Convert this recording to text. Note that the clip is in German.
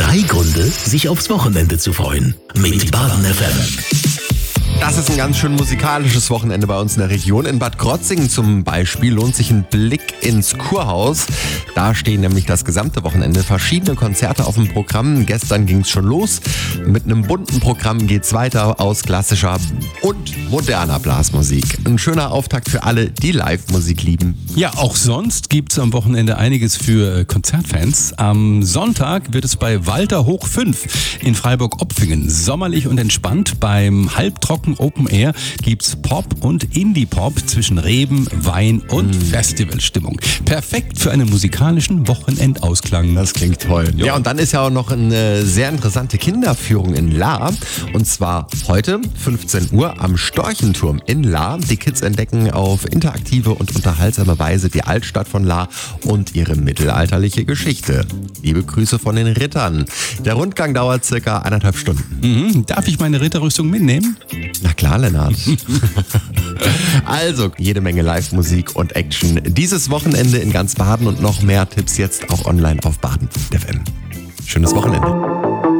3 Gründe, sich aufs Wochenende zu freuen. Mit Baden FM. Das ist ein ganz schön musikalisches Wochenende bei uns in der Region. In Bad Krozingen zum Beispiel lohnt sich ein Blick ins Kurhaus. Da stehen nämlich das gesamte Wochenende verschiedene Konzerte auf dem Programm. Gestern ging es schon los. Mit einem bunten Programm geht's weiter aus klassischer und moderner Blasmusik. Ein schöner Auftakt für alle, die Live-Musik lieben. Ja, auch sonst gibt's am Wochenende einiges für Konzertfans. Am Sonntag wird es bei Walter Hoch 5 in Freiburg-Opfingen sommerlich und entspannt. Beim Halbtrocken Open Air gibt's Pop und Indie-Pop zwischen Reben, Wein und Festivalstimmung. Perfekt für einen musikalischen Wochenendausklang. Das klingt toll. Ja, und dann ist ja auch noch eine sehr interessante Kinderführung in Lahr. Und zwar heute, 15 Uhr, am Storchenturm in Lahr. Die Kids entdecken auf interaktive und unterhaltsame Weise die Altstadt von Lahr und ihre mittelalterliche Geschichte. Liebe Grüße von den Rittern. Der Rundgang dauert circa 1,5 Stunden. Darf ich meine Ritterrüstung mitnehmen? Na klar, Lennart. Also, jede Menge Live-Musik und Action. Dieses Wochenende in ganz Baden und noch mehr Tipps jetzt auch online auf baden.fm. Schönes Wochenende.